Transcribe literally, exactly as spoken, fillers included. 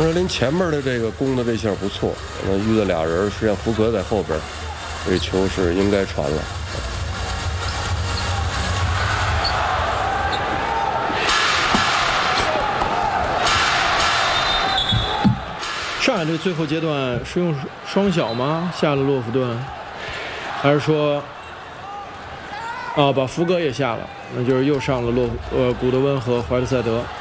王哲林前面的这个攻的这下不错，那遇到俩人，实际上福格在后边，这球是应该传了。 上海队最后阶段是用双小吗？下了洛夫顿，还是说啊把福格也下了？那就是又上了洛呃古德温和怀特塞德。